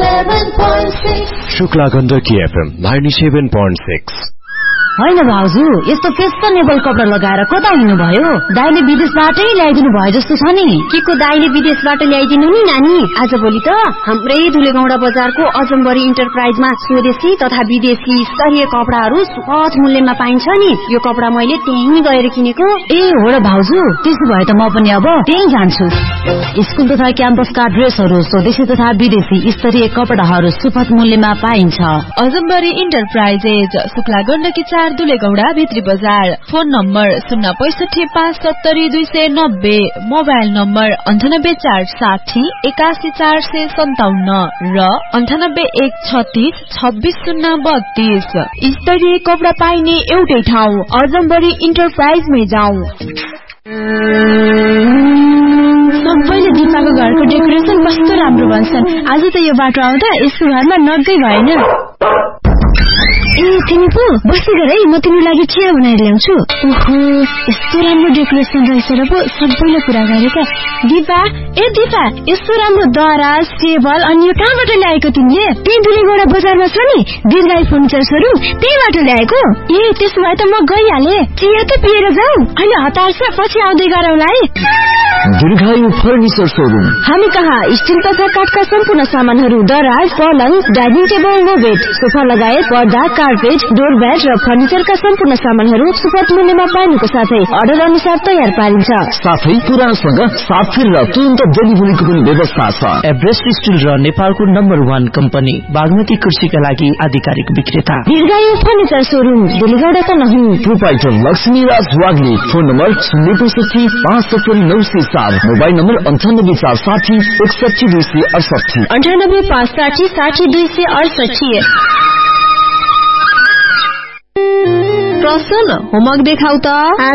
97.6 Shukla Gandaki FM 97.6। होइन भाउजू, यस्तो फेसनेबल कपडा लगाएर कता हिँड्नुभयो? दाइले विदेशबाटै ल्याइदिनु भयो जस्तो छ नि। के को दाइले विदेशबाट ल्याइदिनु नि नानी? आज भोलि त हाम्रै धुलेगौडा बजारको अजम्बरी इन्टरप्राइजमा स्वदेशी तथा विदेशी स्तरीय कपडाहरू सुपथ मूल्यमा पाइन्छ नि। यो कपडा मैले त्यहीँ गएर किनेको। ए हो र भाउजू, त्यसो भए त म पनि अब त्यहीँ जान्छु। स्कुल तथा क्याम्पसका ड्रेसहरू स्वदेशी तथा विदेशी स्तरीय कपडाहरू सुपथ मूल्यमा पाइन्छ। अजम्बरी इन्टरप्राइजेज, शुक्ला गण्डकी 4 धुलेगौडा भित्री बजार। फोन नम्बर 065757290, मोबाइल नम्बर 9846811457 र 9813626032। स्तरीय कपडा पाइने एउटै ठाउँ अजम्बरी इन्टरप्राइजमै जाऊ। सबैले दिपाको घरको डेकोरेसन कस्तो राम्रो भन्छन्। आज त यो बाटो आउँदा यसको घरमा नगई भएन। ए तिमी पो बस्दै गर है, म तिम्रो लागि चिया बनाएर ल्याउँछु। ओहो, यस्तो राम्रो डेकोरेसन रहेछ र पो सबैले कुरा गरेका। दिपा, ए दिपा, यस्तो राम्रो दराज टेबल अनि यो कहाँबाट ल्याएको तिमीले? त्यही धुलेगौडा बजारमा छ नि दीर्घायु फर्निचर सोरुम, त्यहीबाट ल्याएको। ए त्यसो भए त म गइहाले। चिया त पिएर जाऊ, अहिले हतार छ, पछि आउँदै गरौँला है। दीर्घायु फर्निचर सोरुम। हामी कहाँ स्टिल तथा काठका सम्पूर्ण सामानहरू, दराज, पलङ, dining table, no bed, sofa लगायत पर्दा, कार्पेट, डोरम्याट र फर्निचरका सम्पूर्ण सामानहरू सुपथ मूल्यमा पाइनुको साथै अर्डर अनुसार तयार पारिन्छ। साथै पुरानसँग साथ फेर र तुरन्त डेलिभरीको पनि व्यवस्था छ। एभरेस्ट स्टिल र नेपालको नम्बर 1 कम्पनी बागमती कृषिका लागि आधिकारिक विक्रेता दीर्घायु फर्निचर सोरुम, धुलेगौडा त नहीं। Proprietor Laxmiraj Wagle. Phone number 06575729007, mobile number 9846606268, 9856606268। प्रसन होमवर्क देखाउ त।